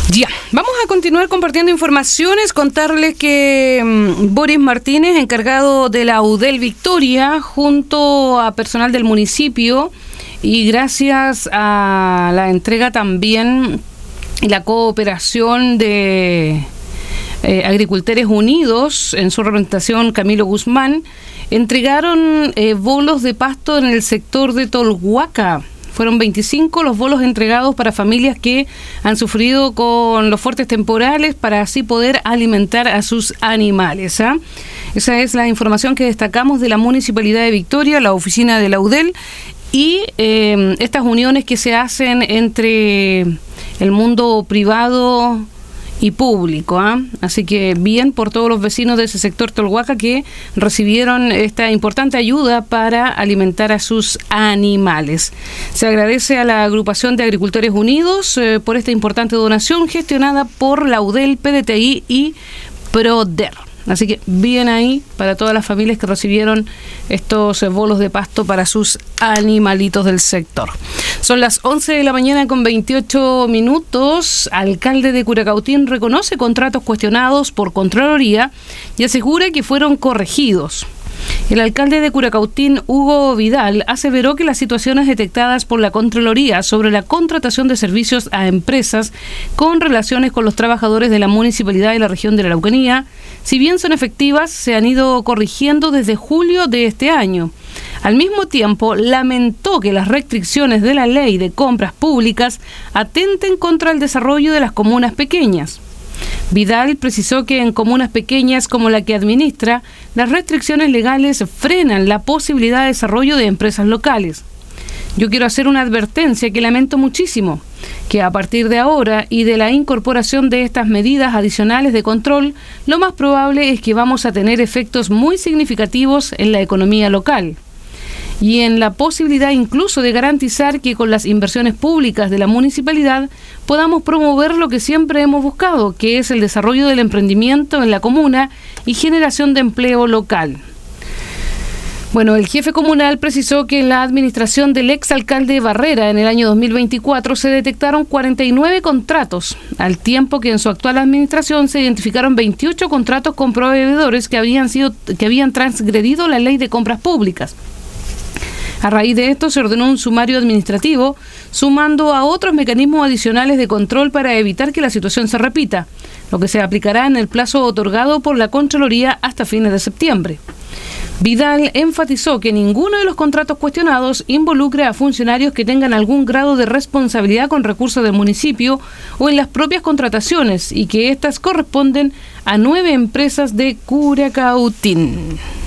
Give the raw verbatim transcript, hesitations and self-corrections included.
Ya, vamos a continuar compartiendo informaciones, contarles que um, Boris Martínez, encargado de la U D E L Victoria, junto a personal del municipio y gracias a la entrega también y la cooperación de eh, Agricultores Unidos, en su representación Camilo Guzmán, entregaron eh, bolos de pasto en el sector de Tolhuaca. Fueron veinticinco los bolos entregados para familias que han sufrido con los fuertes temporales para así poder alimentar a sus animales. ¿eh? Esa es la información que destacamos de la Municipalidad de Victoria, la oficina de la U D E L y eh, estas uniones que se hacen entre el mundo privado y público, ¿eh? Así que bien por todos los vecinos de ese sector Tolhuaca que recibieron esta importante ayuda para alimentar a sus animales. Se agradece a la agrupación de Agricultores Unidos eh, por esta importante donación gestionada por la U D E L, P D T I y PRODER. Así que bien ahí para todas las familias que recibieron estos bolos de pasto para sus animalitos del sector. Son las once de la mañana con veintiocho minutos. Alcalde de Curacautín reconoce contratos cuestionados por Contraloría y asegura que fueron corregidos. El alcalde de Curacautín, Hugo Vidal, aseveró que las situaciones detectadas por la Contraloría sobre la contratación de servicios a empresas con relaciones con los trabajadores de la municipalidad y la región de la Araucanía, si bien son efectivas, se han ido corrigiendo desde julio de este año. Al mismo tiempo, lamentó que las restricciones de la ley de compras públicas atenten contra el desarrollo de las comunas pequeñas. Vidal precisó que en comunas pequeñas como la que administra, las restricciones legales frenan la posibilidad de desarrollo de empresas locales. Yo quiero hacer una advertencia que lamento muchísimo, que a partir de ahora y de la incorporación de estas medidas adicionales de control, lo más probable es que vamos a tener efectos muy significativos en la economía local y en la posibilidad incluso de garantizar que con las inversiones públicas de la municipalidad podamos promover lo que siempre hemos buscado, que es el desarrollo del emprendimiento en la comuna y generación de empleo local. Bueno, el jefe comunal precisó que en la administración del exalcalde Barrera en el año dos mil veinticuatro se detectaron cuarenta y nueve contratos, al tiempo que en su actual administración se identificaron veintiocho contratos con proveedores que habían sido que habían transgredido la ley de compras públicas. A raíz de esto se ordenó un sumario administrativo, sumando a otros mecanismos adicionales de control para evitar que la situación se repita, lo que se aplicará en el plazo otorgado por la Contraloría hasta fines de septiembre. Vidal enfatizó que ninguno de los contratos cuestionados involucra a funcionarios que tengan algún grado de responsabilidad con recursos del municipio o en las propias contrataciones y que éstas corresponden a nueve empresas de Curacautín.